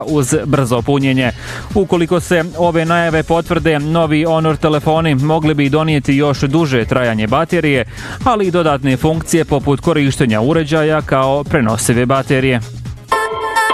uz brzo punjenje. Ukoliko se ove najave potvrde, novi Honor telefoni mogli bi donijeti još duže trajanje baterije, ali i dodatne funkcije poput korištenja uređaja kao prenosive baterije.